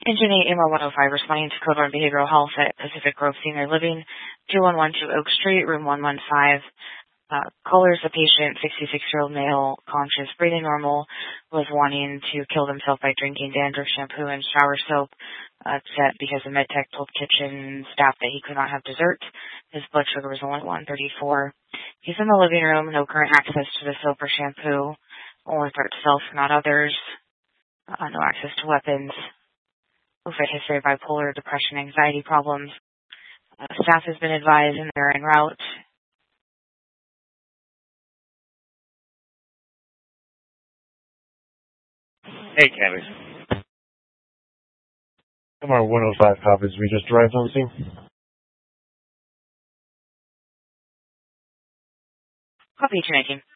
Engine 8 MR 105 responding to Code 1 Behavioral Health at Pacific Grove Senior Living, 2112 Oak Street, room 115. Callers, a patient, 66-year-old male, conscious, breathing normal, was wanting to kill himself by drinking dandruff shampoo and shower soap. Upset because the med tech told kitchen staff that he could not have dessert. His blood sugar was only 134. He's in the living room, no current access to the soap or shampoo, only threat to self, not others, no access to weapons. Overall history of bipolar, depression, anxiety problems. Staff has been advised and they're en route. Hey, Candice. MR 105 copies. We just arrived on the scene. Copy, 219.